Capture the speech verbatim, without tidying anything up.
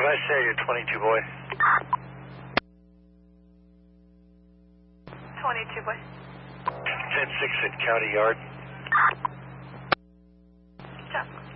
Can I say you're twenty-two, boy? twenty-two, boy. ten six at County Yard. Stop.